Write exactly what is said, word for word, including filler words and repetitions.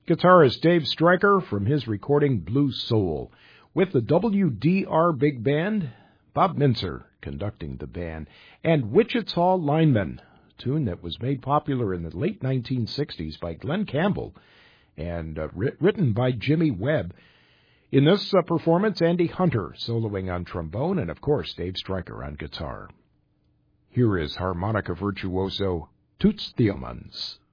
guitarist Dave Stryker from his recording Blue Soul. With the W D R Big Band, Bob Mintzer conducting the band, and Wichita Lineman, a tune that was made popular in the late nineteen sixties by Glenn Campbell and uh, writ- written by Jimmy Webb. In this uh, performance, Andy Hunter soloing on trombone and, of course, Dave Stryker on guitar. Here is harmonica virtuoso Toots Thielemans.